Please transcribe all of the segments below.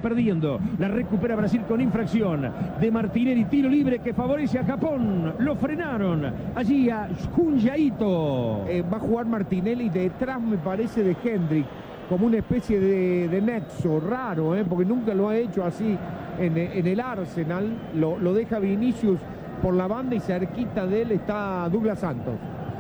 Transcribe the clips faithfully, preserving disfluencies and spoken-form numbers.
perdiendo. La recupera Brasil con infracción de Martinelli. Tiro libre que favorece a Japón. Lo frenaron allí a Junjaito. Eh, va a jugar Martinelli detrás, me parece, de Hendrik, como una especie de, de nexo raro, ¿eh? Porque nunca lo ha hecho así en, en el Arsenal. Lo, lo deja Vinicius por la banda y cerquita de él está Douglas Santos.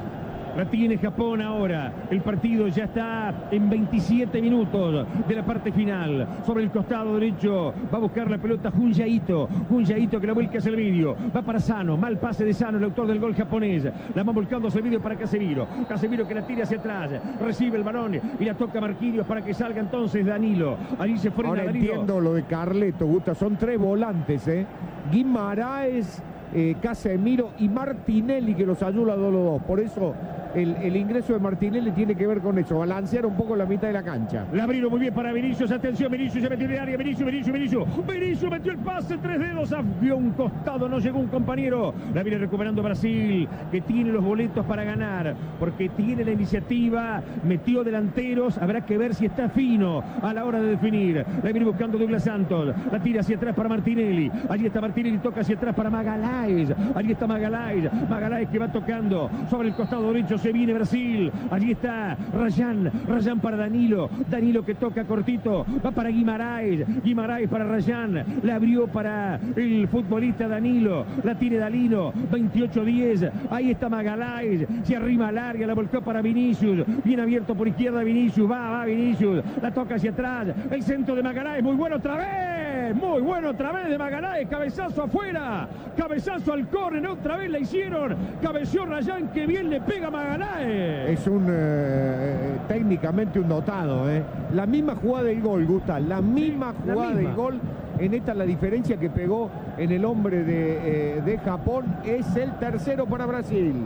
La tiene Japón ahora. El partido ya está en veintisiete minutos de la parte final. Sobre el costado derecho va a buscar la pelota Junjaito. Junjaito que la vuelca a Servideo. Va para Sano. Mal pase de Sano, el autor del gol japonés. La va volcando Servideo para Casemiro. Casemiro que la tira hacia atrás. Recibe el balón y la toca Marquinhos para que salga entonces Danilo. Allí se frena Ahora Danilo. entiendo lo de Carleto, Gusta. Son tres volantes, ¿eh? Guimaraes, eh, Casemiro y Martinelli que los ayuda a los dos. Por eso el, el ingreso de Martinelli tiene que ver con eso, balancear un poco la mitad de la cancha. La abrieron muy bien para Vinicius. Atención, Vinicius se metió en el área. Vinicius, Vinicius, Vinicius. Vinicius metió el pase, tres dedos. Abrió un costado, no llegó un compañero. La viene recuperando Brasil, que tiene los boletos para ganar, porque tiene la iniciativa. Metió delanteros. Habrá que ver si está fino a la hora de definir. La viene buscando Douglas Santos. La tira hacia atrás para Martinelli. Allí está Martinelli, toca hacia atrás para Magalhães. Allí está Magalhães. Magalhães que va tocando sobre el costado derecho. Se viene Brasil. Allí está Rayán. Rayán para Danilo. Danilo que toca cortito. Va para Guimaraes. Guimaraes para Rayán. La abrió para el futbolista Danilo. La tiene Danilo. veintiocho diez. Ahí está Magalhães. Se arrima larga. La volcó para Vinicius. Bien abierto por izquierda Vinicius. Va, va Vinicius. La toca hacia atrás. El centro de Magalhães. Muy bueno otra vez. Muy bueno otra vez de Magalhães. Cabezazo afuera. Cabezazo al córner. Otra vez la hicieron. Cabeció Rayán. Que bien le pega a Magalhães. Es un eh, técnicamente un dotado, ¿eh? La misma jugada del gol, Gusta, la misma jugada misma. del gol. En esta la diferencia que pegó en el hombre de, eh, de Japón es el tercero para Brasil.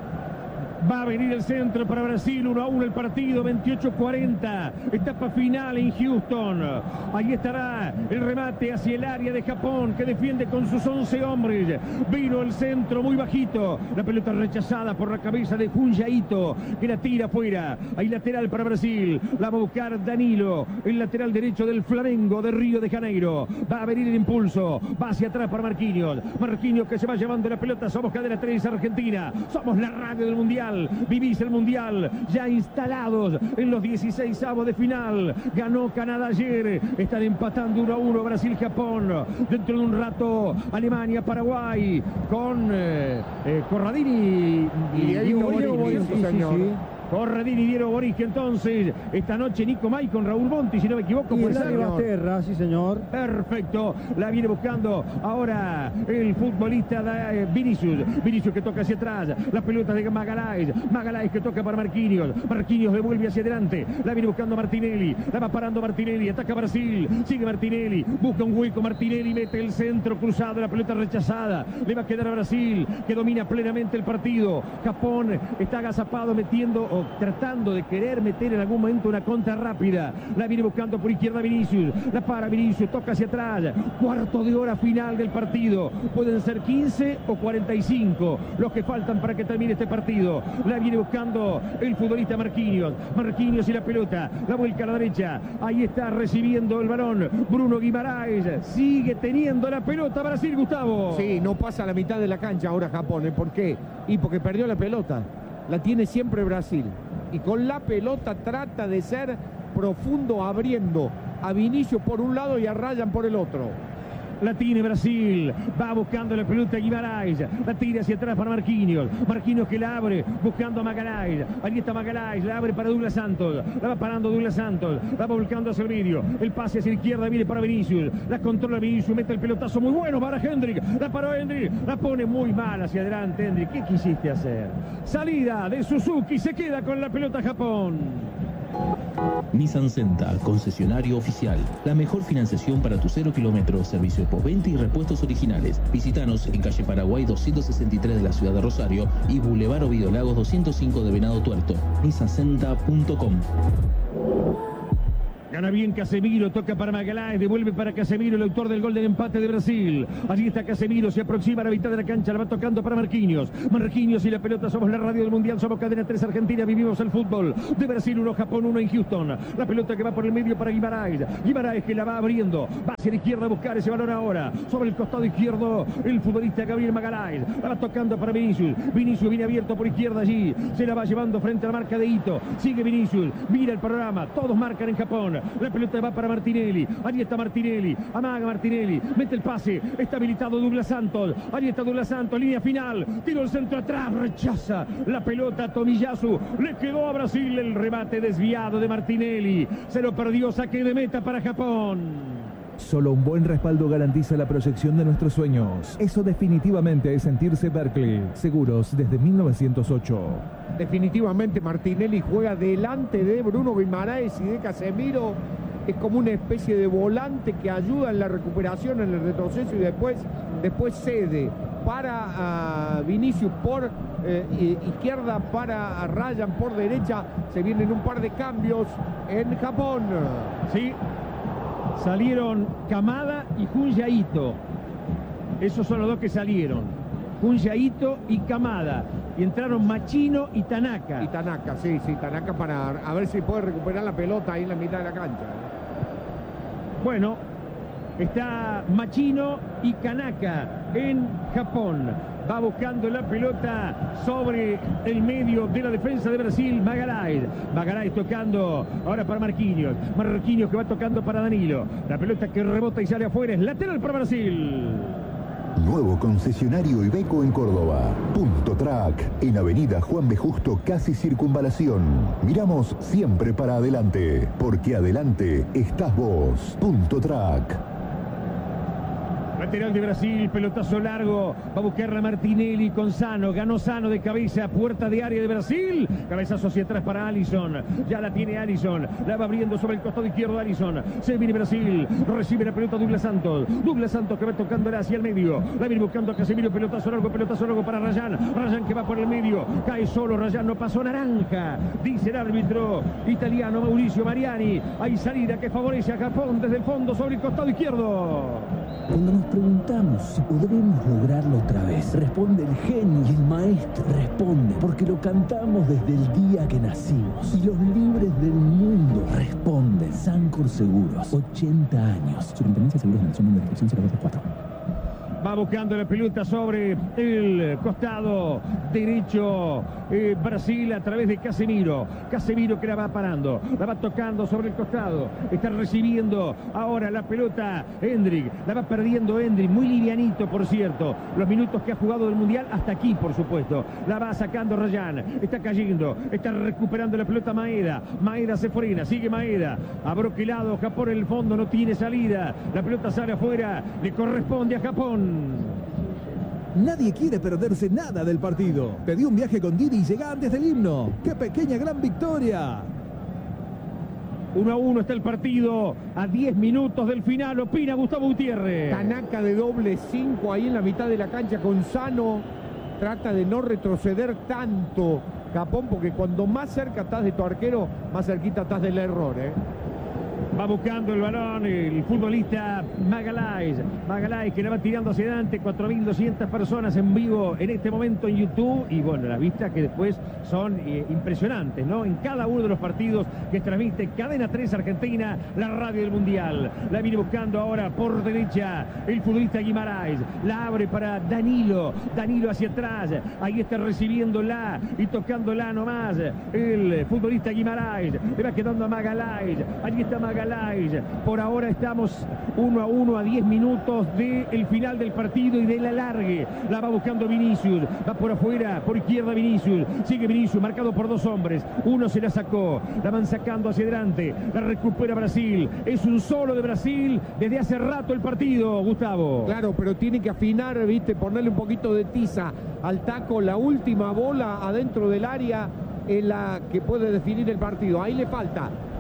Va a venir el centro para Brasil, uno a uno el partido, veintiocho cuarenta, etapa final en Houston. Ahí estará el remate hacia el área de Japón, que defiende con sus once hombres. Vino el centro muy bajito, la pelota rechazada por la cabeza de Junjaito, que la tira afuera. Ahí lateral para Brasil, la va a buscar Danilo, el lateral derecho del Flamengo de Río de Janeiro. Va a venir el impulso, va hacia atrás para Marquinhos. Marquinhos que se va llevando la pelota. Somos Cadena tres Argentina, somos la radio del Mundial. Vivís el Mundial, ya instalados en los dieciseisavos de final. Ganó Canadá ayer, están empatando uno a uno Brasil-Japón. Dentro de un rato Alemania-Paraguay con eh, eh, Corradini y, y Diego Boris, sí, señor. Sí, sí. Corradini y Diego Boris, que entonces esta noche Nico May con Raúl Monti, si no me equivoco. Y el Inglaterra, sí señor. Perfecto, la viene buscando ahora el futbolista de, eh, Vinicius. Vinicius que toca hacia atrás, la pelota de Magalhães. Magalhães que toca para Marquinhos. Marquinhos devuelve hacia adelante, la viene buscando Martinelli. La va parando Martinelli, ataca Brasil. Sigue Martinelli, busca un hueco Martinelli, mete el centro cruzado, la pelota rechazada. Le va a quedar a Brasil, que domina plenamente el partido. Japón está agazapado metiendo o tratando de querer meter en algún momento una contra rápida. La viene buscando por izquierda Vinicius. La para Vinicius, toca hacia atrás. Cuarto de hora final del partido. Pueden ser quince o cuarenta y cinco los que faltan para que termine este partido. La viene buscando el futbolista Marquinhos. Marquinhos y la pelota. La vuelca a la derecha. Ahí está recibiendo el balón Bruno Guimaraes. Sigue teniendo la pelota Brasil, Gustavo. Sí, no pasa a la mitad de la cancha ahora Japón. ¿eh? ¿Por qué? Y porque perdió la pelota. La tiene siempre Brasil. Y con la pelota trata de ser profundo, abriendo a Vinicius por un lado y a Ryan por el otro. La tiene Brasil, va buscando la pelota Guimaraes, la tira hacia atrás para Marquinhos. Marquinhos que la abre, buscando a Magalhães. Allí está Magalhães, la abre para Douglas Santos. La va parando Douglas Santos, la va volcando hacia el medio. El pase hacia la izquierda viene para Vinicius. La controla Vinicius, mete el pelotazo muy bueno para Hendrik. La paró Hendrik, la pone muy mal hacia adelante Hendrik. ¿Qué quisiste hacer? Salida de Suzuki, se queda con la pelota Japón. Nissan Senta, concesionario oficial. La mejor financiación para tu cero kilómetros, servicio de postventa y repuestos originales. Visítanos en calle Paraguay doscientos sesenta y tres de la ciudad de Rosario y Boulevard Ovidio Lagos doscientos cinco de Venado Tuerto. nissan senta punto com. Gana bien Casemiro, toca para Magalhães, devuelve para Casemiro, el autor del gol del empate de Brasil. Allí está Casemiro, se aproxima a la mitad de la cancha, la va tocando para Marquinhos. Marquinhos y la pelota, somos la radio del Mundial, somos Cadena tres Argentina, vivimos el fútbol. De Brasil uno, Japón uno en Houston. La pelota que va por el medio para Guimarães. Guimarães que la va abriendo, va hacia la izquierda a buscar ese balón ahora. Sobre el costado izquierdo, el futbolista Gabriel Magalhães. La va tocando para Vinicius. Vinicius viene abierto por izquierda allí. Se la va llevando frente a la marca de Ito. Sigue Vinicius, mira el programa, todos marcan en Japón. La pelota va para Martinelli. Allí está Martinelli. Amaga Martinelli. Mete el pase. Está habilitado Douglas Santos. Allí está Douglas Santos. Línea final. Tiro el centro atrás. Rechaza la pelota Tomiyasu. Le quedó a Brasil el remate desviado de Martinelli. Se lo perdió. Saque de meta para Japón. Solo un buen respaldo garantiza la proyección de nuestros sueños. Eso definitivamente es sentirse Berkeley. Seguros desde mil novecientos ocho. Definitivamente Martinelli juega delante de Bruno Guimarães y de Casemiro. Es como una especie de volante que ayuda en la recuperación, en el retroceso y después, después cede para uh, Vinicius por eh, izquierda, para Ryan por derecha. Se vienen un par de cambios en Japón. Sí, salieron Kamada y Junya Ito. Esos son los dos que salieron. Junya Ito y Kamada. Y entraron Machino y Tanaka. Y Tanaka, sí, sí, Tanaka para a ver si puede recuperar la pelota ahí en la mitad de la cancha. Bueno, está Machino y Kanaka en Japón. Va buscando la pelota sobre el medio de la defensa de Brasil, Magalhães. Magalhães tocando ahora para Marquinhos. Marquinhos que va tocando para Danilo. La pelota que rebota y sale afuera. Es lateral para Brasil. Nuevo concesionario Iveco en Córdoba. Punto Track, en Avenida Juan B. Justo, casi Circunvalación. Miramos siempre para adelante, porque adelante estás vos. Punto Track. Lateral de Brasil, pelotazo largo, va a buscarla Martinelli con Sano, ganó Sano de cabeza, puerta de área de Brasil, cabezazo hacia atrás para Alisson, ya la tiene Alisson, la va abriendo sobre el costado izquierdo Alisson, se viene Brasil, recibe la pelota Douglas Santos, Douglas Santos que va tocándola hacia el medio, la viene buscando a Casemiro, pelotazo largo, pelotazo largo para Ryan, Ryan que va por el medio, cae solo Ryan, no pasó naranja, dice el árbitro italiano Mauricio Mariani, hay salida que favorece a Japón desde el fondo sobre el costado izquierdo. Cuando nos preguntamos si podremos lograrlo otra vez, responde el genio y el maestro. Responde porque lo cantamos desde el día que nacimos. Y los libres del mundo responden. Sancor Seguros, ochenta años. Superintendencia de Seguros de Nación, número de inscripción cero dos cuatro. Va buscando la pelota sobre el costado derecho eh, Brasil a través de Casemiro. Casemiro que la va parando, la va tocando sobre el costado. Está recibiendo ahora la pelota Endrick. La va perdiendo Endrick, muy livianito por cierto. Los minutos que ha jugado del Mundial hasta aquí por supuesto. La va sacando Ryan, está cayendo, está recuperando la pelota Maeda. Maeda se frena, sigue Maeda. Abroquelado, Japón en el fondo, no tiene salida. La pelota sale afuera, le corresponde a Japón. Nadie quiere perderse nada del partido. Pedí un viaje con Didi y llega antes del himno. ¡Qué pequeña gran victoria! uno a uno está el partido a diez minutos del final. Opina Gustavo Gutiérrez. Tanaka de doble cinco ahí en la mitad de la cancha con Sano. Trata de no retroceder tanto Japón, porque cuando más cerca estás de tu arquero, más cerquita estás del error, ¿eh? Va buscando el balón el futbolista Magalhães. Magalhães que la va tirando hacia adelante. cuatro mil doscientas personas en vivo en este momento en YouTube. Y bueno, las vistas que después son eh, impresionantes, ¿no? En cada uno de los partidos que transmite Cadena tres Argentina, la radio del Mundial. La viene buscando ahora por derecha el futbolista Guimarães. La abre para Danilo. Danilo hacia atrás. Ahí está recibiéndola y tocándola nomás el futbolista Guimarães. Le va quedando a Magalhães. Allí está Magalhães. Por ahora estamos uno a uno a diez minutos del final del partido y del alargue. La va buscando Vinicius. Va por afuera, por izquierda Vinicius. Sigue Vinicius, marcado por dos hombres. Uno se la sacó. La van sacando hacia adelante. La recupera Brasil. Es un solo de Brasil desde hace rato el partido, Gustavo. Claro, pero tiene que afinar, viste, ponerle un poquito de tiza al taco. La última bola adentro del área es la que puede definir el partido. Ahí le falta.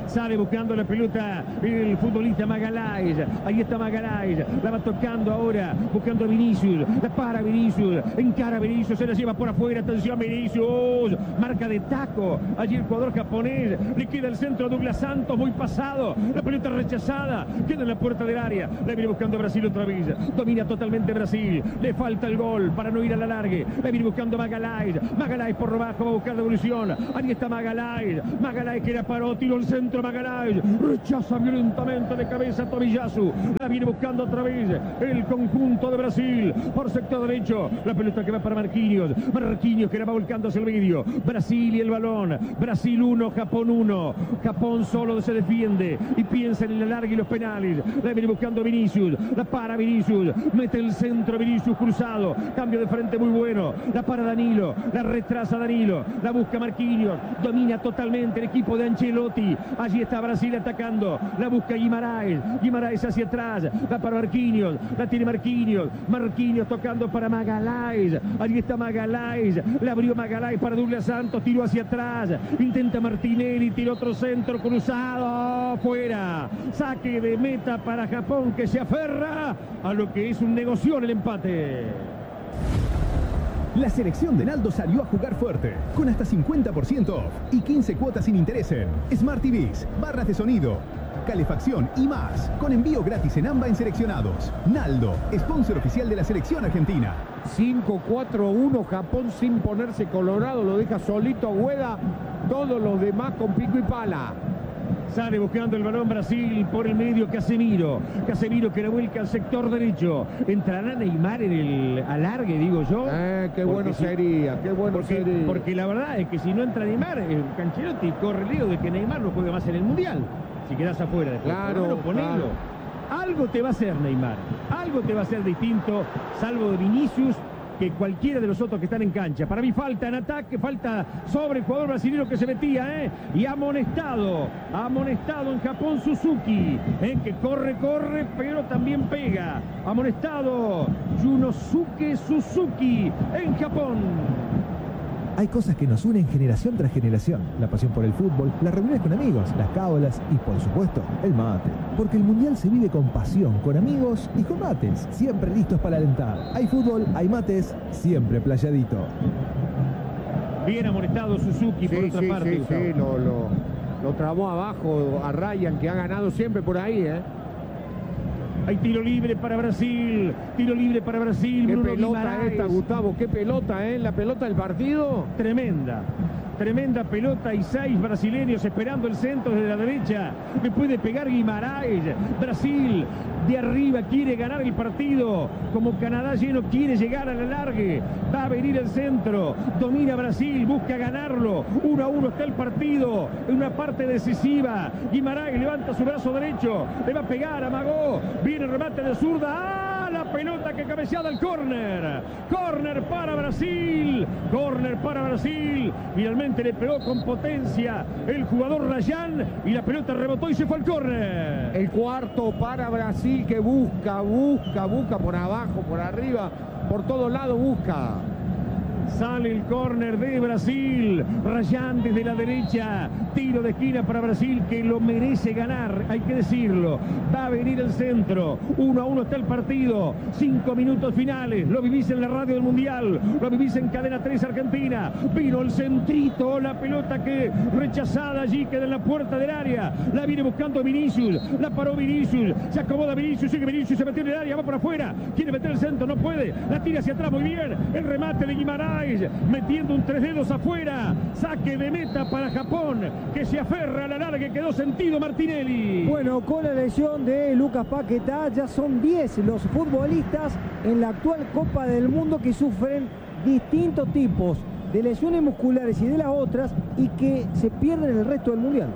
Sale buscando la pelota el futbolista Magalhães. Ahí está Magalhães. La va tocando ahora. Buscando a Vinicius. La para Vinicius. Encara a Vinicius. Se la lleva por afuera. Atención Vinicius. Marca de taco. Allí el jugador japonés. Le queda el centro a Douglas Santos. Muy pasado. La pelota rechazada. Queda en la puerta del área. La viene buscando Brasil otra vez. Domina totalmente Brasil. Le falta el gol para no ir a la largue. La viene buscando Magalhães. Magalhães por abajo. Va a buscar devolución. Ahí está Magalhães. Magalhães que la paró. Tiro el centro. Magalhães rechaza violentamente de cabeza a Tomiyasu. La viene buscando otra vez el conjunto de Brasil por sector derecho. La pelota que va para Marquinhos. Marquinhos que la va volcando hacia el medio. Brasil y el balón. Brasil uno, Japón uno. Japón solo se defiende y piensa en la larga y los penales. La viene buscando Vinicius. La para Vinicius. Mete el centro Vinicius cruzado. Cambio de frente muy bueno. La para Danilo. La retrasa Danilo. La busca Marquinhos. Domina totalmente el equipo de Ancelotti. Allí está Brasil atacando. La busca Guimaraes. Guimaraes hacia atrás. Va para Marquinhos. La tiene Marquinhos. Marquinhos tocando para Magalhães. Allí está Magalhães. La abrió Magalhães para Douglas Santos. Tiró hacia atrás. Intenta Martinelli. Tira otro centro cruzado. Fuera. Saque de meta para Japón que se aferra a lo que es un negocio en el empate. La selección de Naldo salió a jugar fuerte, con hasta cincuenta por ciento off y quince cuotas sin interés en Smart T Vs, barras de sonido, calefacción y más, con envío gratis en AMBA en seleccionados. Naldo, sponsor oficial de la selección argentina. cinco cuatro uno, Japón sin ponerse colorado, lo deja solito a Ueda, todos los demás con pico y pala. Sale buscando el balón Brasil por el medio Casemiro. Casemiro que la vuelca al sector derecho. Entrará Neymar en el alargue, digo yo. Eh, qué bueno si, sería, qué bueno porque, sería. Porque la verdad es que si no entra Neymar, el Ancelotti corre el riesgo de que Neymar no juegue más en el Mundial. Si quedas afuera después. Claro, Por lo menos ponelo. claro. Algo te va a hacer Neymar. Algo te va a hacer distinto, salvo de Vinicius, que cualquiera de los otros que están en cancha. Para mí falta en ataque, falta sobre el jugador brasileño que se metía, ¿eh? Y amonestado, amonestado en Japón Suzuki, ¿eh? Que corre, corre, pero también pega. Amonestado, Yunosuke Suzuki en Japón. Hay cosas que nos unen generación tras generación. La pasión por el fútbol, las reuniones con amigos, las cábalas y, por supuesto, el mate. Porque el Mundial se vive con pasión, con amigos y con mates. Siempre listos para alentar. Hay fútbol, hay mates, siempre playadito. Bien amonestado Suzuki Sí, por otra sí, parte. sí, sí, lo, lo, lo trabó abajo a Ryan, que ha ganado siempre por ahí, ¿eh? Hay tiro libre para Brasil. Tiro libre para Brasil. Qué Bruno pelota Guimaraes. esta, Gustavo. Qué pelota, ¿eh? La pelota del partido. Tremenda. Tremenda pelota y seis brasileños esperando el centro desde la derecha. Le puede pegar Guimaraes. Brasil de arriba quiere ganar el partido. Como Canadá lleno quiere llegar a la largue. Va a venir el centro. Domina Brasil. Busca ganarlo. Uno a uno está el partido. En una parte decisiva. Guimaraes levanta su brazo derecho. Le va a pegar. Amagó. Viene el remate de zurda. ¡Ah! La pelota que cabeceada al córner. Córner para Brasil. Córner para Brasil. Finalmente le pegó con potencia el jugador Ryan y la pelota rebotó y se fue al córner. El cuarto para Brasil que busca, busca, busca por abajo, por arriba, por todos lados busca. Sale el córner de Brasil. Ryan desde la derecha. Tiro de esquina para Brasil que lo merece ganar, hay que decirlo. Va a venir el centro. Uno a uno está el partido. Cinco minutos finales. Lo vivís en la radio del Mundial. Lo vivís en Cadena tres Argentina. Vino el centrito. La pelota que rechazada allí queda en la puerta del área. La viene buscando Vinicius. La paró Vinicius. Se acomoda Vinicius. Sigue Vinicius. Se metió en el área. Va por afuera. Quiere meter el centro. No puede. La tira hacia atrás muy bien. El remate de Guimaraes. Metiendo un tres dedos afuera. Saque de meta para Japón, que se aferra a la larga. Quedó sentido Martinelli. Bueno, con la lesión de Lucas Paquetá, ya son diez los futbolistas en la actual Copa del Mundo que sufren distintos tipos de lesiones musculares y de las otras y que se pierden en el resto del Mundial.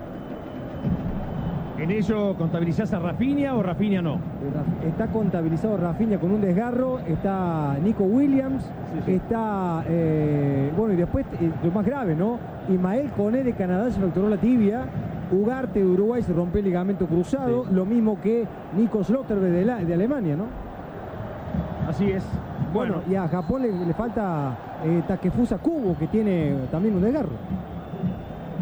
¿En eso contabilizás a Rafinha o Rafinha no? Está contabilizado Rafinha con un desgarro, está Nico Williams, sí, sí. está, eh, bueno, y después, eh, lo más grave, ¿no? Ismael Koné de Canadá se fracturó la tibia, Ugarte de Uruguay se rompió el ligamento cruzado, sí. Lo mismo que Nico Schlotterbeck de, la, de Alemania, ¿no? Así es. Bueno, bueno y a Japón le, le falta eh, Takefusa Kubo, que tiene también un desgarro.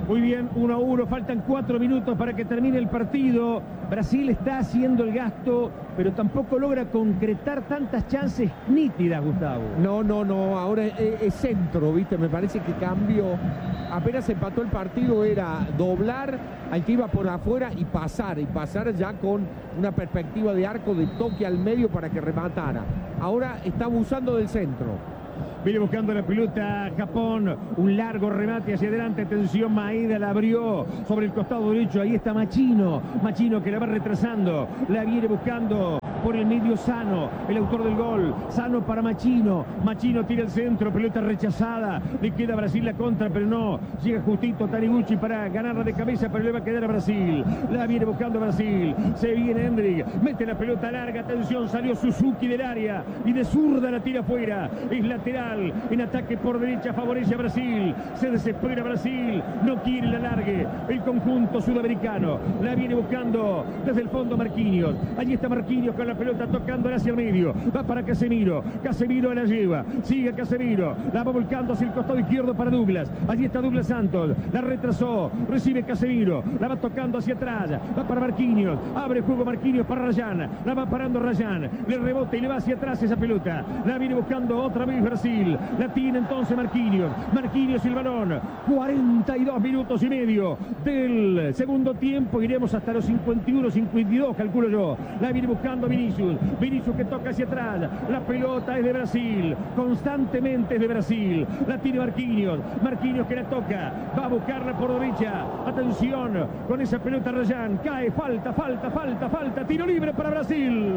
Muy bien, uno a uno, faltan cuatro minutos para que termine el partido. Brasil está haciendo el gasto, pero tampoco logra concretar tantas chances nítidas, Gustavo. No, no, no, ahora es, es centro, ¿viste? Me parece que cambió. Apenas empató el partido, era doblar al que iba por afuera y pasar, y pasar ya con una perspectiva de arco, de toque al medio para que rematara. Ahora está abusando del centro. Viene buscando la pelota Japón, un largo remate hacia adelante, atención, Maeda la abrió sobre el costado derecho, ahí está Machino, Machino que la va retrasando, la viene buscando por el medio Sano, el autor del gol, Sano para Machino, Machino tira el centro, pelota rechazada, le queda a Brasil la contra, pero no, llega justito Taniguchi para ganarla de cabeza, pero le va a quedar a Brasil, la viene buscando Brasil, se viene Hendrik, mete la pelota larga, atención, salió Suzuki del área y de zurda la tira afuera, es lateral, en ataque por derecha favorece a Brasil, se desespera Brasil, no quiere la largue, el conjunto sudamericano, la viene buscando desde el fondo Marquinhos, allí está Marquinhos con la pelota tocándola hacia el medio, va para Casemiro, Casemiro la lleva, sigue Casemiro, la va volcando hacia el costado izquierdo para Douglas, allí está Douglas Santos, la retrasó, recibe Casemiro, la va tocando hacia atrás, va para Marquinhos, abre juego Marquinhos para Rayán, la va parando Rayán, le rebota y le va hacia atrás esa pelota, la viene buscando otra vez Brasil, la tiene entonces Marquinhos, Marquinhos y el balón, cuarenta y dos minutos y medio del segundo tiempo, iremos hasta los cincuenta y uno, cincuenta y dos, calculo yo, la viene buscando Vinicius, Vinicius que toca hacia atrás, la pelota es de Brasil, constantemente es de Brasil, la tiene Marquinhos, Marquinhos que la toca, va a buscarla por derecha, atención, con esa pelota Rayán, cae, falta, falta, falta, falta, tiro libre para Brasil.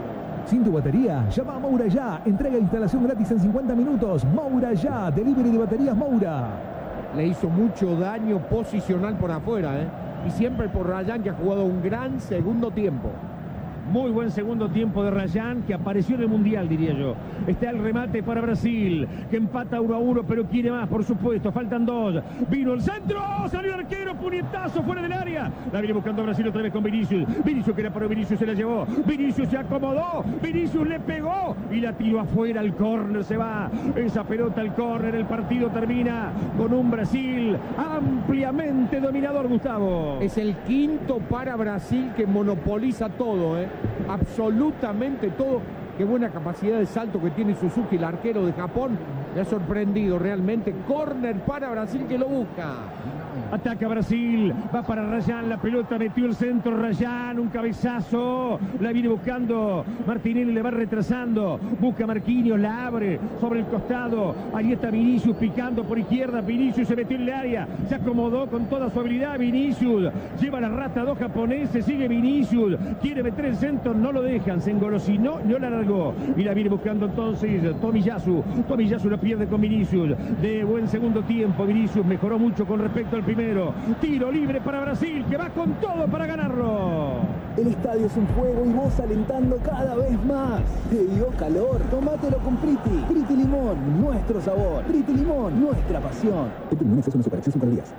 Sin tu batería, llama a Moura Ya. Entrega e instalación gratis en cincuenta minutos. Moura Ya, delivery de baterías Moura. Le hizo mucho daño posicional por afuera, ¿eh? Y siempre por Rayán, que ha jugado un gran segundo tiempo. Muy buen segundo tiempo de Rayán, que apareció en el Mundial, diría yo. Está el remate para Brasil, que empata uno a uno, pero quiere más, por supuesto. Faltan dos. Vino el centro, salió el arquero, puñetazo fuera del área. La viene buscando Brasil otra vez con Vinicius. Vinicius que era para Vinicius, se la llevó. Vinicius se acomodó, Vinicius le pegó y la tiró afuera. El córner se va. Esa pelota al córner, el partido termina con un Brasil ampliamente dominador, Gustavo. Es el quinto para Brasil que monopoliza todo, ¿eh? Absolutamente todo. Qué buena capacidad de salto que tiene Suzuki, el arquero de Japón. Me ha sorprendido realmente. Córner para Brasil que lo busca. Ataca Brasil, va para Rayán, la pelota metió el centro, Rayán, un cabezazo, la viene buscando Martinelli, le va retrasando, busca Marquinhos, la abre sobre el costado, ahí está Vinicius picando por izquierda, Vinicius se metió en el área, se acomodó con toda su habilidad, Vinicius, lleva la rata a dos japoneses, sigue Vinicius, quiere meter el centro, no lo dejan, se engolosinó, no la largó, y la viene buscando entonces Tomiyasu, Tomiyasu la pierde con Vinicius, de buen segundo tiempo, Vinicius mejoró mucho con respecto al primero, tiro libre para Brasil, que va con todo para ganarlo. El estadio es un fuego y vos alentando cada vez más. ¿Te dio calor? Tómatelo con Priti. Priti Limón, nuestro sabor. Priti Limón, nuestra pasión. Priti Limón es una superación cinco días.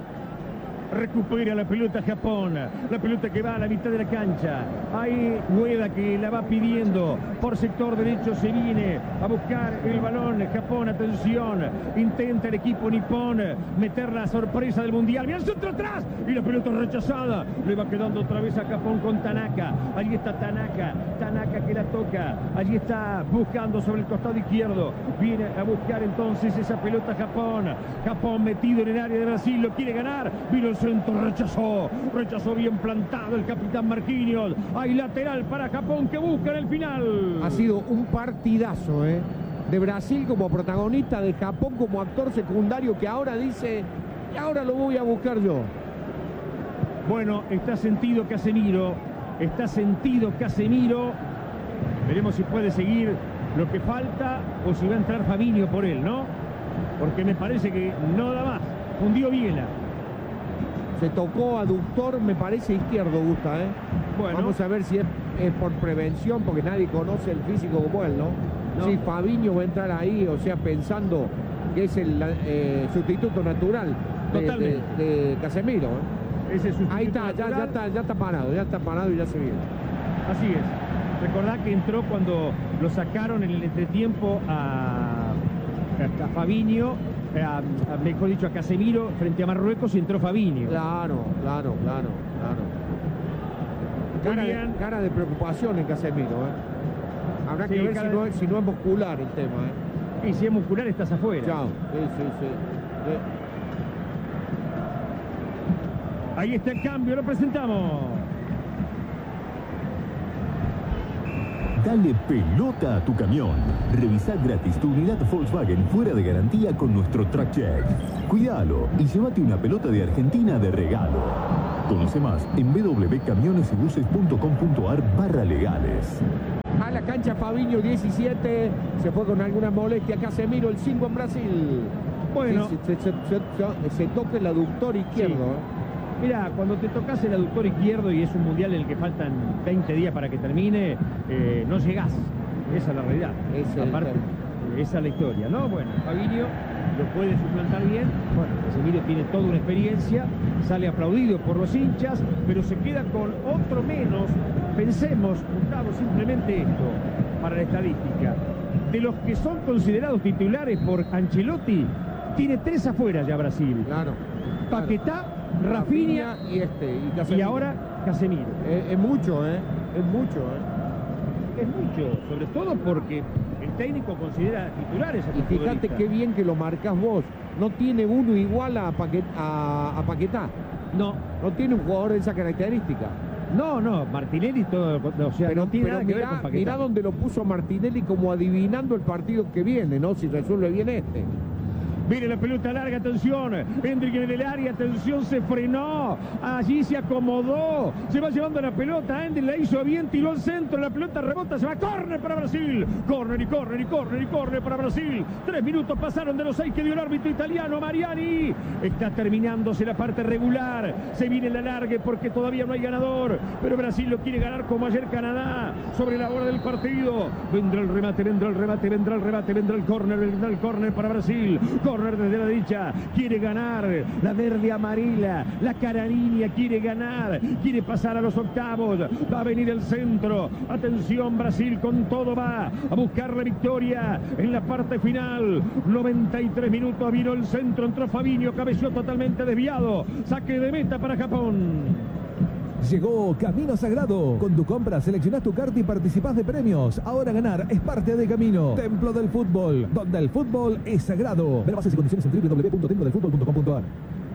Recupera la pelota Japón, la pelota que va a la mitad de la cancha. Hay Ueda que la va pidiendo por sector derecho, se viene a buscar el balón. Japón, atención, intenta el equipo nipón meter la sorpresa del mundial. Mira el centro atrás y la pelota rechazada. Le va quedando otra vez a Japón con Tanaka. Allí está Tanaka, Tanaka que la toca. Allí está buscando sobre el costado izquierdo. Viene a buscar entonces esa pelota Japón. Japón metido en el área de Brasil, lo quiere ganar. Vino el centro, rechazó, rechazó bien plantado el capitán Marquinhos. Hay lateral para Japón que busca en el final. Ha sido un partidazo, ¿eh? De Brasil como protagonista, de Japón como actor secundario que ahora dice, y ahora lo voy a buscar yo. Bueno, está sentido Casemiro, está sentido Casemiro. Veremos si puede seguir lo que falta o si va a entrar Fabinho por él, ¿no? Porque me parece que no da más. Hundió Viela. Se tocó aductor, me parece izquierdo, Gusta, ¿eh? Bueno. Vamos a ver si es, es por prevención, porque nadie conoce el físico como él, ¿no? No. Si Fabinho va a entrar ahí, o sea, pensando que es el eh, sustituto natural de, de, de Casemiro, ¿eh? Ese ahí está ya, ya está, ya está parado, ya está parado y ya se viene. Así es. Recordá que entró cuando lo sacaron en el entretiempo a, a Fabinho a, a, mejor dicho, a Casemiro frente a Marruecos y entró Fabinho. Claro, claro, claro, claro. Cara de, cara de preocupación en Casemiro, ¿eh? Habrá sí, que ver si, de... no es, si no es muscular el tema, ¿eh? Y si es muscular estás afuera. Chao. Sí, sí, sí. sí. Ahí está el cambio, lo presentamos. Dale pelota a tu camión. Revisa gratis tu unidad Volkswagen fuera de garantía con nuestro Track Check. Cuídalo y llévate una pelota de Argentina de regalo. Conoce más en w w w punto camiones y buses punto com punto a r barra legales. A la cancha Fabinho, diecisiete. Se fue con alguna molestia. Casemiro, el cinco en Brasil. Bueno, sí, se, se, se, se, se toca el aductor izquierdo. Sí. ¿eh? Mira, cuando te tocas el aductor izquierdo y es un mundial en el que faltan veinte días para que termine, eh, no llegás. Esa es la realidad. Es Aparte, esa es la historia, ¿no? Bueno, Fabinho lo puede suplantar bien. Bueno, Casemiro tiene toda una experiencia, sale aplaudido por los hinchas, pero se queda con otro menos. Pensemos, Gustavo, simplemente esto para la estadística. De los que son considerados titulares por Ancelotti, tiene tres afuera ya Brasil. Claro. Paquetá, Rafinha y este y, Casemiro. Y ahora Casemiro. Es, es mucho, ¿eh? Es mucho, ¿eh? Es mucho, sobre todo porque el técnico considera titulares a Y fíjate qué bien que lo marcas vos. No tiene uno igual a, Paquet, a, a Paquetá. No. No tiene un jugador de esa característica. No, no, Martinelli todo, o sea, pero, no tiene pero nada mirá, que ver con Paquetá. Mirá donde lo puso Martinelli como adivinando el partido que viene, ¿no? Si resuelve bien este. Viene la pelota larga, atención, Hendrick en el área, atención, se frenó, allí se acomodó, se va llevando la pelota, Hendrick la hizo bien, tiró al centro, la pelota rebota, se va, córner para Brasil, córner y córner y córner y córner para Brasil, tres minutos pasaron de los seis que dio el árbitro italiano, Mariani, está terminándose la parte regular, se viene la largue porque todavía no hay ganador, pero Brasil lo quiere ganar como ayer Canadá, sobre la hora del partido, vendrá el remate, vendrá el remate, vendrá el remate, vendrá el córner, vendrá el córner para Brasil, córner desde la derecha, quiere ganar la verde amarilla, la cara niña quiere ganar, quiere pasar a los octavos, va a venir el centro, atención Brasil con todo, va a buscar la victoria en la parte final, noventa y tres minutos, vino el centro, entró Fabinho, cabeció totalmente desviado, saque de meta para Japón. Llegó Camino Sagrado. Con tu compra seleccionás tu carta y participás de premios. Ahora ganar es parte de Camino. Templo del Fútbol, donde el fútbol es sagrado. Ver bases y condiciones en w w w punto templo del fútbol punto com punto a r.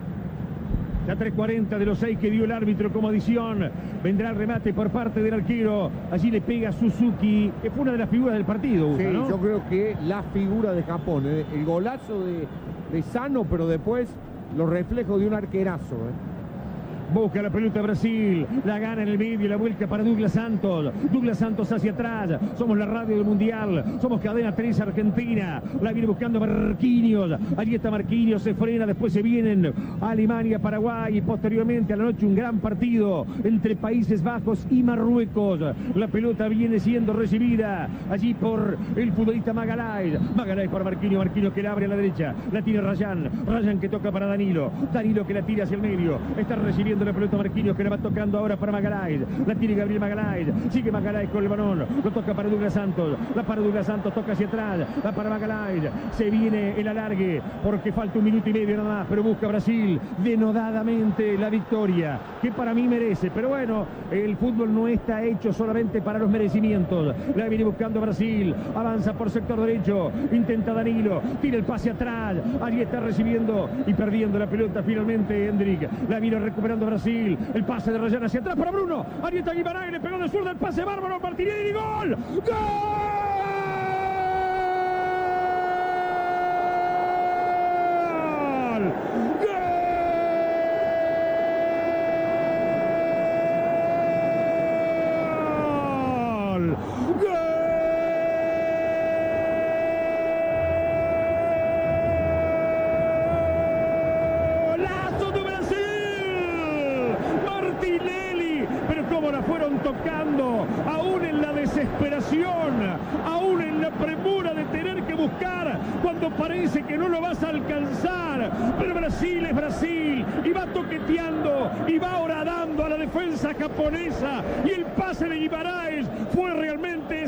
La tres cuarenta de los seis que dio el árbitro como adición. Vendrá el remate por parte del arquero. Allí le pega Suzuki, que fue una de las figuras del partido. Sí, ¿no? Yo creo que la figura de Japón. ¿eh? El golazo de, de Sano, pero después los reflejos de un arquerazo. ¿eh? Busca la pelota Brasil, la gana en el medio, la vuelca para Douglas Santos, Douglas Santos hacia atrás, somos la radio del Mundial, somos Cadena tres Argentina, la viene buscando Marquinhos, allí está Marquinhos, se frena, después se vienen a Alemania, Paraguay y posteriormente a la noche un gran partido entre Países Bajos y Marruecos, la pelota viene siendo recibida allí por el futbolista Magalhães, Magalhães para Marquinhos, Marquinhos que la abre a la derecha, la tiene Rayán, Rayán que toca para Danilo, Danilo que la tira hacia el medio, está recibiendo la pelota Marquinhos que la va tocando ahora para Magalhães, la tiene Gabriel Magalhães, sigue Magalhães con el balón, lo toca para Douglas Santos, la para Douglas Santos, toca hacia atrás, la para Magalhães, se viene el alargue porque falta un minuto y medio nada más, pero busca Brasil denodadamente la victoria que para mí merece, pero bueno, el fútbol no está hecho solamente para los merecimientos, la viene buscando Brasil, avanza por sector derecho, intenta Danilo, tira el pase atrás, allí está recibiendo y perdiendo la pelota finalmente Hendrick, la vino recuperando Brasil, el pase de Rayán hacia atrás para Bruno, ahí está Guimarães, le pegó de zurda el pase bárbaro, Martinelli, gol, gol. Tocando, aún en la desesperación, aún en la premura de tener que buscar cuando parece que no lo vas a alcanzar, pero Brasil es Brasil y va toqueteando y va horadando a la defensa japonesa y el pase de Guimarães fue realmente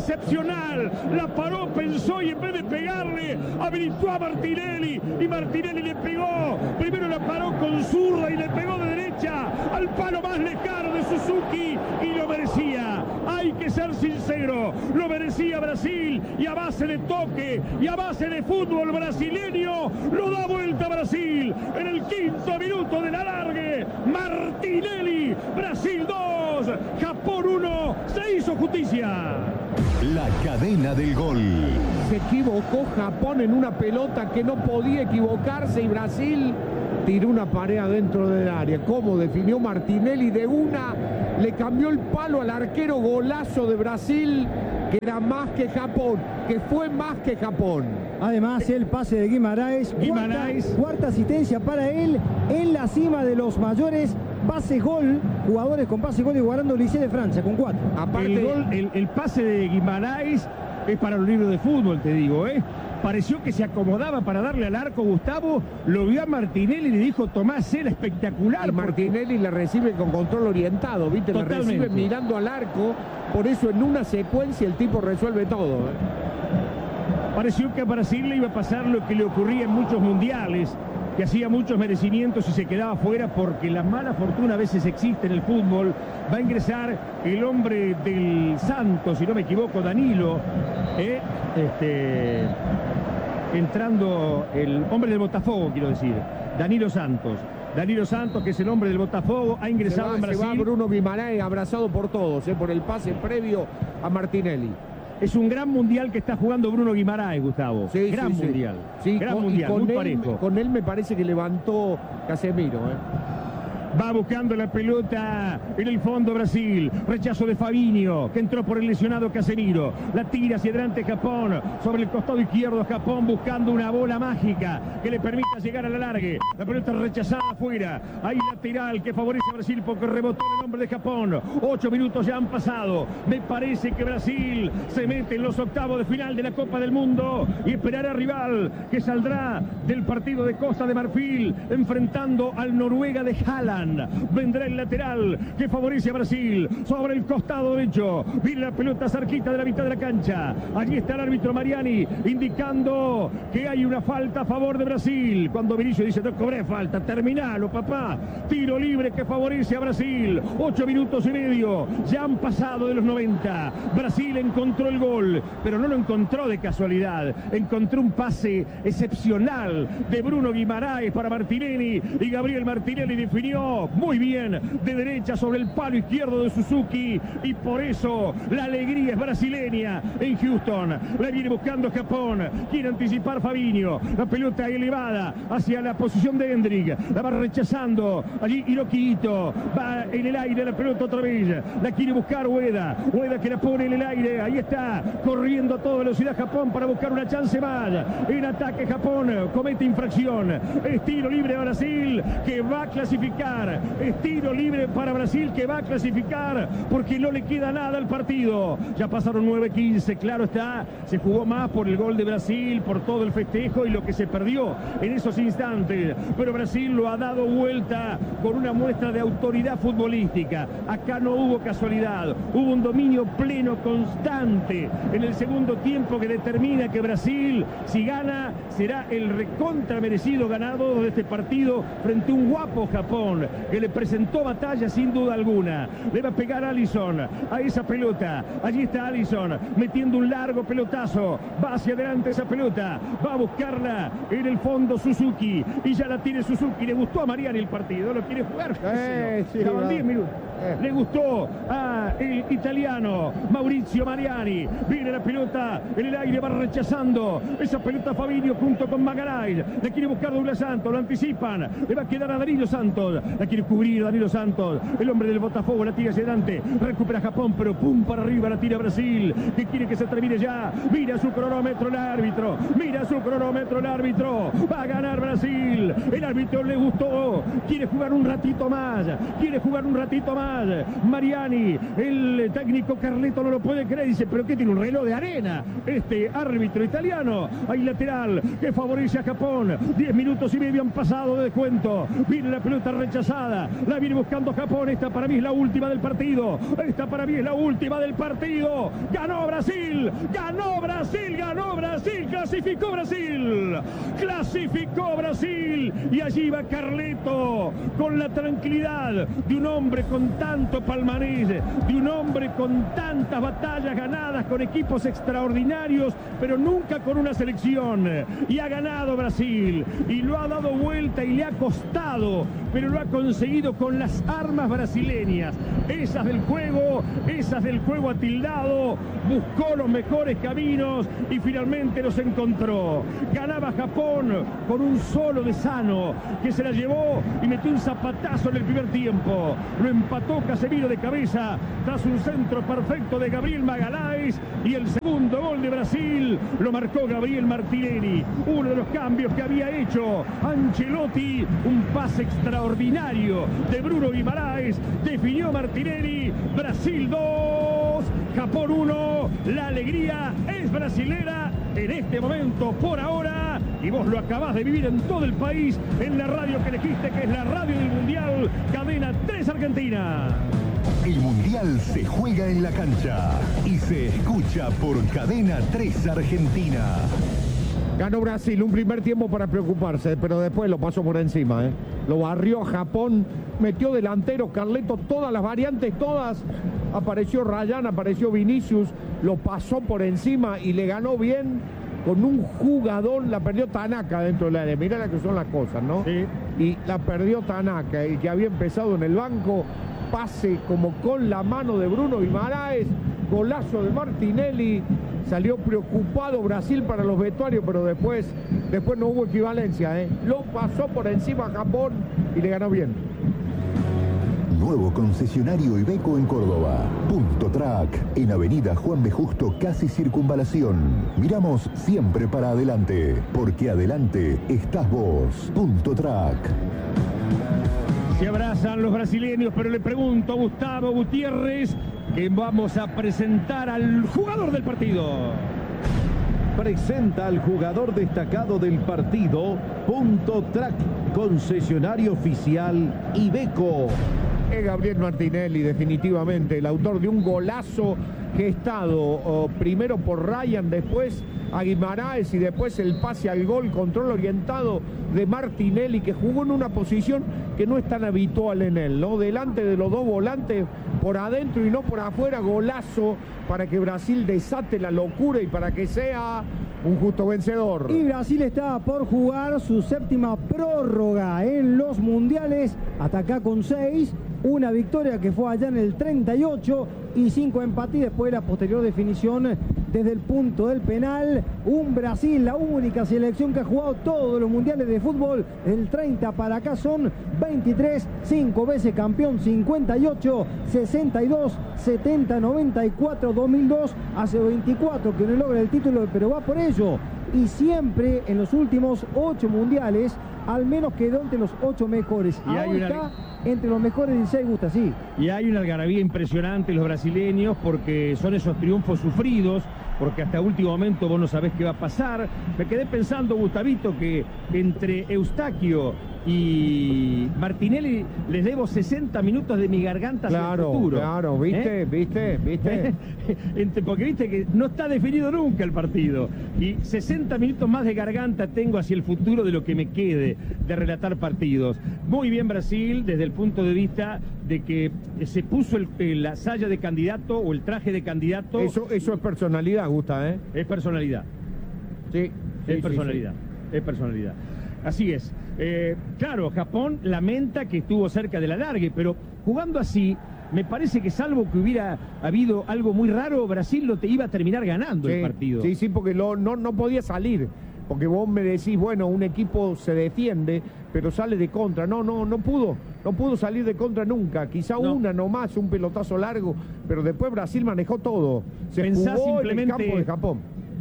excepcional. La paró, pensó y en vez de pegarle, habilitó a Martinelli. Y Martinelli le pegó. Primero la paró con zurda y le pegó de derecha al palo más lejano de Suzuki. Y lo merecía. Hay que ser sincero. Lo merecía Brasil. Y a base de toque y a base de fútbol brasileño, lo da vuelta Brasil. En el quinto minuto del alargue, Martinelli. Brasil dos, Japón uno. Se hizo justicia. La cadena del gol. Se equivocó Japón en una pelota que no podía equivocarse y Brasil tiró una pared adentro del área. ¿Cómo definió Martinelli? De una le cambió el palo al arquero. Golazo de Brasil, que era más que Japón, que fue más que Japón. Además, el pase de Guimaraes, Guimaraes. Cuarta, cuarta asistencia para él en la cima de los mayores pase gol, jugadores con pase gol igualando el Liceo de Francia con cuatro. Aparte, el, gol, el, el pase de Guimaraes es para los libros de fútbol, te digo, ¿eh? Pareció que se acomodaba para darle al arco Gustavo, lo vio a Martinelli y le dijo, Tomás, era espectacular. Y Martinelli le recibe con control orientado, ¿viste? Le recibe mirando al arco, por eso en una secuencia el tipo resuelve todo, ¿eh? Pareció que a Brasil le iba a pasar lo que le ocurría en muchos mundiales, que hacía muchos merecimientos y se quedaba fuera porque la mala fortuna a veces existe en el fútbol. Va a ingresar el hombre del Santos, si no me equivoco, Danilo, ¿eh? este, entrando el hombre del Botafogo, quiero decir, Danilo Santos. Danilo Santos, que es el hombre del Botafogo, ha ingresado va, en Brasil. Se va Bruno Guimaraes abrazado por todos, ¿eh? Por el pase previo a Martinelli. Es un gran mundial que está jugando Bruno Guimaraes, Gustavo. Sí, gran sí, mundial. Sí, gran con, mundial, con muy él, parejo. Con él me parece que levantó Casemiro, ¿eh? Va buscando la pelota en el fondo Brasil. Rechazo de Fabinho, que entró por el lesionado Casemiro. La tira hacia adelante Japón. Sobre el costado izquierdo Japón buscando una bola mágica que le permita llegar a la largue. La pelota rechazada afuera. Hay lateral que favorece a Brasil porque rebotó el hombre de Japón. Ocho minutos ya han pasado. Me parece que Brasil se mete en los octavos de final de la Copa del Mundo y esperará rival que saldrá del partido de Costa de Marfil enfrentando al Noruega de Haaland. Vendrá el lateral que favorece a Brasil sobre el costado derecho. Viene la pelota cerquita de la mitad de la cancha. Allí está el árbitro Mariani indicando que hay una falta a favor de Brasil. Cuando Vinicius dice, no cobré falta, terminalo, papá. Tiro libre que favorece a Brasil. Ocho minutos y medio. Ya han pasado de los noventa. Brasil encontró el gol, pero no lo encontró de casualidad. Encontró un pase excepcional de Bruno Guimaraes para Martinelli y Gabriel Martinelli definió muy bien de derecha sobre el palo izquierdo de Suzuki y por eso la alegría es brasileña en Houston. La viene buscando Japón, quiere anticipar Fabinho, la pelota elevada hacia la posición de Hendrick, la va rechazando allí Hiroki Ito, va en el aire la pelota otra vez, la quiere buscar Ueda, Ueda que la pone en el aire, ahí está, corriendo a toda velocidad Japón para buscar una chance más, en ataque Japón, comete infracción, es tiro libre a Brasil que va a clasificar. Es tiro libre para Brasil que va a clasificar porque no le queda nada al partido. Ya pasaron nueve quince, claro está, se jugó más por el gol de Brasil, por todo el festejo y lo que se perdió en esos instantes. Pero Brasil lo ha dado vuelta con una muestra de autoridad futbolística. Acá no hubo casualidad, hubo un dominio pleno, constante en el segundo tiempo que determina que Brasil, si gana, será el recontra merecido ganador de este partido frente a un guapo Japón que le presentó batalla sin duda alguna. Le va a pegar a Alisson a esa pelota. Allí está Alisson metiendo un largo pelotazo. Va hacia adelante esa pelota. Va a buscarla en el fondo Suzuki. Y ya la tiene Suzuki. Le gustó a Mariani el partido. Lo quiere jugar. Eh, sí, ya van diez minutos. Eh. Le gustó a el italiano Maurizio Mariani. Viene la pelota en el aire. Va rechazando esa pelota Fabinho junto con Magaray. La quiere buscar Douglas Santos. Lo anticipan. Le va a quedar a Danilo Santos. La quiere cubrir Danilo Santos, el hombre del Botafogo, la tira hacia adelante, recupera Japón, pero pum para arriba, la tira Brasil, que quiere que se termine ya. Mira su cronómetro el árbitro, mira su cronómetro el árbitro, va a ganar Brasil, el árbitro le gustó, quiere jugar un ratito más, quiere jugar un ratito más. más. Mariani, el técnico Carleto no lo puede creer. Dice, pero ¿qué tiene un reloj de arena? Este árbitro italiano. Hay lateral que favorece a Japón. Diez minutos y medio han pasado de descuento. Viene la pelota rechazada. La viene buscando Japón. Esta para mí es la última del partido. Esta para mí es la última del partido. Ganó Brasil. Ganó Brasil. Ganó Brasil. Clasificó Brasil. Clasificó Brasil. Y allí va Carleto con la tranquilidad de un hombre con tanto palmarés, de un hombre con tantas batallas ganadas con equipos extraordinarios, pero nunca con una selección. Y ha ganado Brasil. Y lo ha dado vuelta y le ha costado, pero lo ha conseguido con las armas brasileñas. Esas del juego, esas del juego atildado. Buscó los mejores caminos y finalmente los encontró. Ganaba Japón con un solo de Sano, que se la llevó y metió un zapatazo en el primer tiempo. Lo empató Casemiro de cabeza tras un centro perfecto de Gabriel Magalhães, y el segundo gol de Brasil lo marcó Gabriel Martinelli. Uno de los cambios que había hecho Ancelotti, un pase extraordinario de Bruno Guimaraes, definió Martinelli. Brasil dos, Japón uno. La alegría es brasilera en este momento, por ahora, y vos lo acabás de vivir en todo el país, en la radio que elegiste, que es la radio del Mundial, Cadena tres Argentina. El Mundial se juega en la cancha y se escucha por Cadena tres Argentina. Ganó Brasil, un primer tiempo para preocuparse, pero después lo pasó por encima, ¿eh? Lo barrió Japón, metió delantero Carleto, todas las variantes, todas. Apareció Ryan, apareció Vinicius, lo pasó por encima y le ganó bien con un jugador. La perdió Tanaka dentro del área. Mirá la que son las cosas, ¿no? Sí. Y la perdió Tanaka, el que había empezado en el banco. Pase como con la mano de Bruno Guimaraes, golazo de Martinelli. Salió preocupado Brasil para los vestuarios, pero después, después no hubo equivalencia, ¿eh? Lo pasó por encima a Japón y le ganó bien. Nuevo concesionario Iveco en Córdoba. Punto Track, en Avenida Juan B. Justo, casi Circunvalación. Miramos siempre para adelante, porque adelante estás vos. Punto Track. Se abrazan los brasileños, pero le pregunto a Gustavo Gutiérrez que vamos a presentar al jugador del partido. Presenta al jugador destacado del partido, Punto Track, concesionario oficial Iveco. Es Gabriel Martinelli, definitivamente, el autor de un golazo gestado oh, primero por Ryan, después a Guimaraes y después el pase al gol, control orientado de Martinelli, que jugó en una posición que no es tan habitual en él, ¿no? Delante de los dos volantes, por adentro y no por afuera, golazo para que Brasil desate la locura y para que sea un justo vencedor. Y Brasil está por jugar su séptima prórroga en los mundiales, hasta acá con seis. Una victoria que fue allá en el treinta y ocho y cinco empates, y después la posterior definición desde el punto del penal. Un Brasil, la única selección que ha jugado todos los mundiales de fútbol. El treinta para acá son veintitrés, cinco veces campeón, cincuenta y ocho, sesenta y dos, setenta, noventa y cuatro, dos mil dos. Hace veinticuatro que no logra el título, pero va por ello. Y siempre en los últimos ocho mundiales, al menos quedó entre los ocho mejores. Y hay Ahora una... está entre los mejores dieciséis, gusta, sí. Y hay una algarabía impresionante los brasileños, porque son esos triunfos sufridos, porque hasta último momento vos no sabés qué va a pasar. Me quedé pensando, Gustavito, que entre Eustaquio y Martinelli les debo sesenta minutos de mi garganta hacia Claro, el futuro. claro, ¿viste? ¿Eh? ¿Viste? ¿Viste? Entre- porque viste que no está definido nunca el partido. Y sesenta minutos más de garganta tengo hacia el futuro de lo que me quede de relatar partidos. Muy bien Brasil, desde el punto de vista de que se puso el- el- la saya de candidato o el traje de candidato. Eso, eso es personalidad, Gusta, ¿eh? Es personalidad. Sí. sí, Es sí, personalidad. Es personalidad. Así es. Eh, claro, Japón lamenta que estuvo cerca del alargue, pero jugando así, me parece que salvo que hubiera habido algo muy raro, Brasil lo te iba a terminar ganando sí, el partido. Sí, sí, porque lo- no, no podía salir. Porque vos me decís, bueno, un equipo se defiende, pero sale de contra. No, no, no pudo. No pudo salir de contra nunca. Quizá No. una nomás, un pelotazo largo, pero después Brasil manejó todo. Se Pensá jugó en el simplemente- campo de Japón.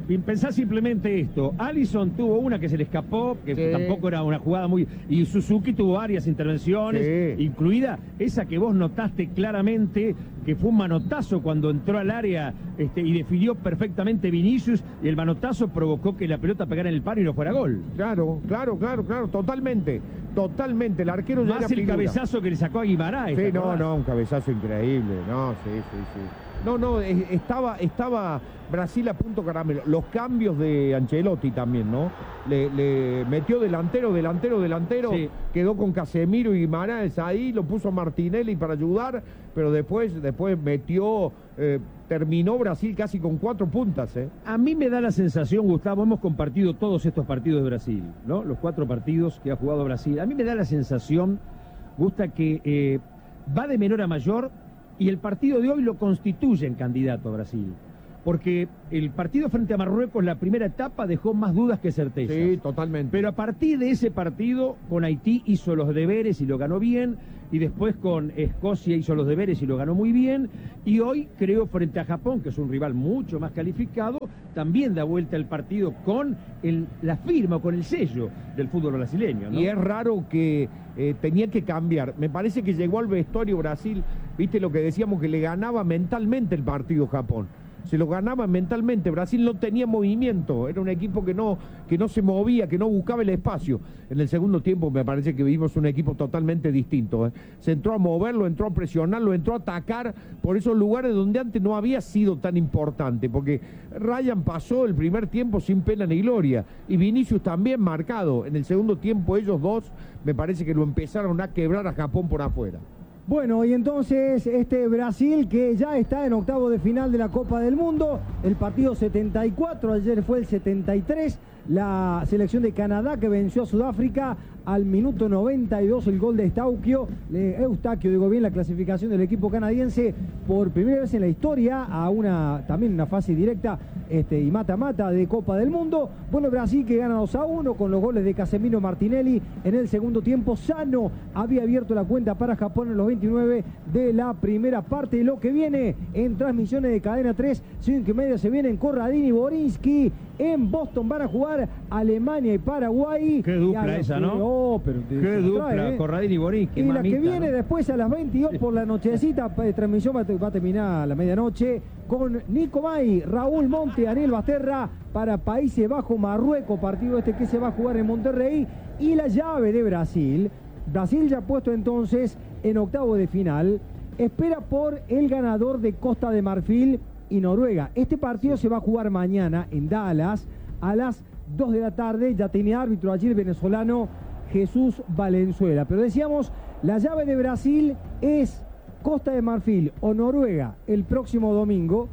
pensá simplemente esto. Alisson tuvo una que se le escapó, que Sí. tampoco era una jugada muy... Y Suzuki tuvo varias intervenciones, Sí. incluida esa que vos notaste claramente, que fue un manotazo cuando entró al área este, y definió perfectamente Vinicius, y el manotazo provocó que la pelota pegara en el palo y no fuera gol. Claro, claro, claro, claro, totalmente, totalmente. El arquero ya Más era el figura. cabezazo que le sacó a Guimarães. Sí, ¿te no, acordás? no, un cabezazo increíble. No, sí, sí, sí. No, no, eh, estaba, estaba Brasil a punto caramelo. Los cambios de Ancelotti también, ¿no? Le, le metió delantero, delantero, delantero. Sí. Quedó con Casemiro y Guimarães ahí, lo puso Martinelli para ayudar, pero después, después metió, eh, terminó Brasil casi con cuatro puntas, ¿eh? A mí me da la sensación, Gustavo, hemos compartido todos estos partidos de Brasil, ¿no? Los cuatro partidos que ha jugado Brasil. A mí me da la sensación, Gusta, que eh, va de menor a mayor y el partido de hoy lo constituye en candidato a Brasil. Porque el partido frente a Marruecos, la primera etapa, dejó más dudas que certezas. Sí, totalmente. Pero a partir de ese partido, con Haití hizo los deberes y lo ganó bien, y después con Escocia hizo los deberes y lo ganó muy bien, y hoy creo frente a Japón, que es un rival mucho más calificado, también da vuelta el partido con el, la firma, con el sello del fútbol brasileño, ¿no? Y es raro que eh, tenía que cambiar. Me parece que llegó al vestuario Brasil, viste lo que decíamos, que le ganaba mentalmente el partido Japón. Se lo ganaba mentalmente. Brasil no tenía movimiento, era un equipo que no, que no se movía, que no buscaba el espacio. En el segundo tiempo me parece que vimos un equipo totalmente distinto, ¿eh? Se entró a moverlo, entró a presionarlo, entró a atacar por esos lugares donde antes no había sido tan importante, porque Ryan pasó el primer tiempo sin pena ni gloria, y Vinicius también marcado. En el segundo tiempo ellos dos me parece que lo empezaron a quebrar a Japón por afuera. Bueno, y entonces este Brasil que ya está en octavo de final de la Copa del Mundo, el partido setenta y cuatro, ayer fue el setenta y tres, la selección de Canadá que venció a Sudáfrica al minuto noventa y dos, el gol de Eustaquio, Eustaquio, digo bien, la clasificación del equipo canadiense por primera vez en la historia a una, también una fase directa este, y mata-mata de Copa del Mundo. Bueno, Brasil que gana dos a uno con los goles de Casemiro, Martinelli en el segundo tiempo. Sano había abierto la cuenta para Japón en los veintinueve de la primera parte. Lo que viene en transmisiones de Cadena tres, cinco y media se vienen Corradini y Borinski. En Boston van a jugar Alemania y Paraguay. Qué dupla esa, ¿no? Oh, pero te- Qué se dupla, trae, ¿eh? Corradini y Borinski, Y la mamita, que viene ¿no? después a las veintidós por la nochecita, eh, transmisión va a, te- va a terminar a la medianoche con Nico May, Raúl Monte, Ariel Basterra para Países Bajos, Marruecos, partido este que se va a jugar en Monterrey, y la llave de Brasil. Brasil ya puesto entonces en octavo de final, espera por el ganador de Costa de Marfil y Noruega. Este partido se va a jugar mañana en Dallas a las dos de la tarde, ya tiene árbitro allí el venezolano Jesús Valenzuela. Pero decíamos, la llave de Brasil es Costa de Marfil o Noruega el próximo domingo.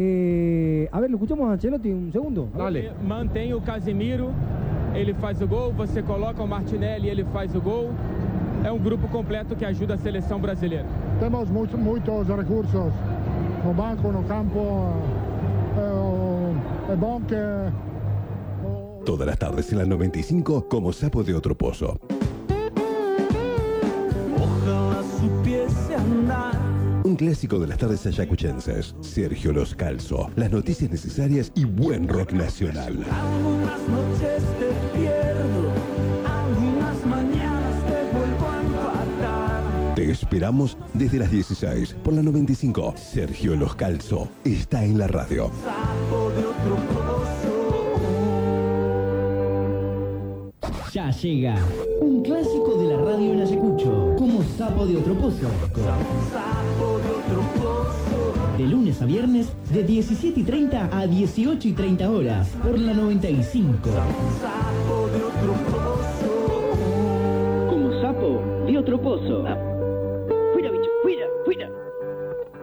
Eh, a ver, lo escuchamos a Ancelotti un segundo. Dale. Mantém o Casemiro, ele faz o gol, você coloca o Martinelli, ele faz o gol. É um grupo completo que ajuda a seleção brasileira. Temos muchos, muchos recursos no banco, no campo. Eh, é bom que... Todas las tardes en la noventa y cinco, como sapo de otro pozo. Ojalá supiese andar. Un clásico de las tardes ayacuchenses. Sergio Los Calzo. Las noticias necesarias y buen rock nacional. Algunas noches te pierdo, algunas mañanas te vuelvo a empatar. Te esperamos desde las dieciséis por la noventa y cinco. Sergio Los Calzo está en la radio. Sapo de otro pozo. Ya llega un clásico de la radio en Ayacucho, como Sapo de otro pozo. Sapo de otro pozo. De lunes a viernes, de diecisiete y treinta a dieciocho y treinta horas, por la noventa y cinco. Sapo de otro pozo. Como Sapo de otro pozo. Fuera, bicho, fuera, fuera.